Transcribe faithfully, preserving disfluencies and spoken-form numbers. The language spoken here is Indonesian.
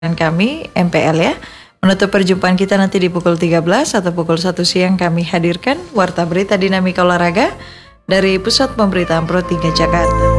dengan kami M P L ya. Menutup perjumpaan kita nanti di pukul tiga belas atau pukul satu siang kami hadirkan Warta Berita Dinamika Olahraga dari Pusat Pemberitaan Pro tiga Jakarta.